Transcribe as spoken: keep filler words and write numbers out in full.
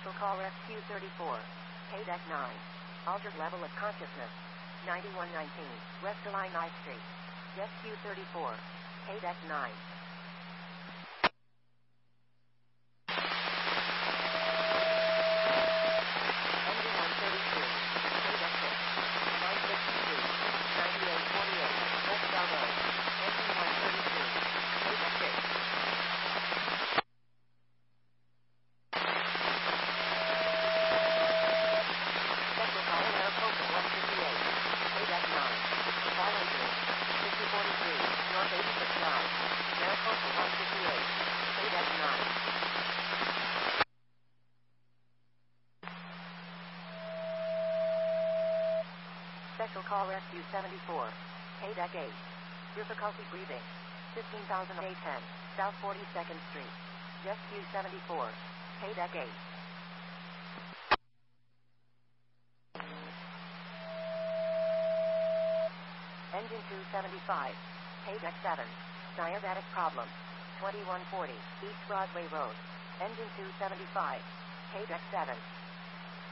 Special call Rescue thirty-four. Paydeck nine. Altered level of consciousness. ninety-one nineteen. West Illini Street. Rescue thirty-four. Paydeck nine. Engine one thirty-two. Paydeck six. nine fifty-two. ninety-eight forty-eight. West Bell Road. Engine one thirty-two. Paydeck six. Special call Mariposa one fifty-eight. Paydeck nine. Call engine. fifty forty-three. North eighty-six Drive. Mariposa one fifty-eight. Paydeck nine. Special call Rescue seventy-four. Paydeck eight. Difficulty breathing. fifteen thousand eight ten. South forty-second Street. Rescue seventy-four. Paydeck eight. Engine two seventy-five. Paydeck seven. Diabetic problem. twenty-one forty. East Broadway Road. Engine two seventy-five. Paydeck seven.